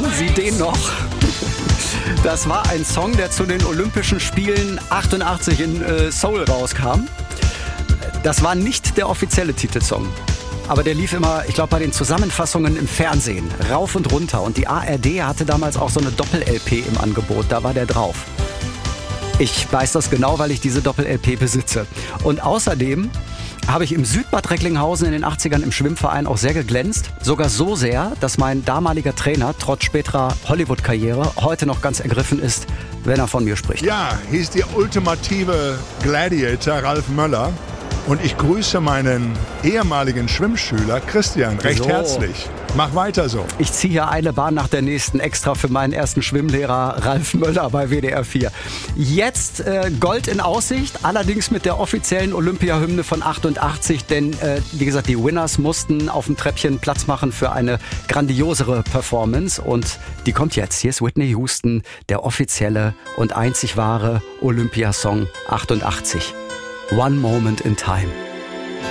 Kennen Sie den noch? Das war ein Song, der zu den Olympischen Spielen 88 in Seoul rauskam. Das war nicht der offizielle Titelsong. Aber der lief immer, ich glaube, bei den Zusammenfassungen im Fernsehen rauf und runter. Und die ARD hatte damals auch so eine Doppel-LP im Angebot. Da war der drauf. Ich weiß das genau, weil ich diese Doppel-LP besitze. Und außerdem habe ich im Südbad Recklinghausen in den 80ern im Schwimmverein auch sehr geglänzt. Sogar so sehr, dass mein damaliger Trainer, trotz späterer Hollywood-Karriere, heute noch ganz ergriffen ist, wenn er von mir spricht. Ja, hier ist der ultimative Gladiator Ralf Möller. Und ich grüße meinen ehemaligen Schwimmschüler Christian recht herzlich. Mach weiter so. Ich ziehe hier eine Bahn nach der nächsten extra für meinen ersten Schwimmlehrer Ralf Möller bei WDR 4. Jetzt Gold in Aussicht, allerdings mit der offiziellen Olympia-Hymne von 88, denn wie gesagt, die Winners mussten auf dem Treppchen Platz machen für eine grandiosere Performance und die kommt jetzt. Hier ist Whitney Houston, der offizielle und einzig wahre Olympiasong 88. One Moment in Time.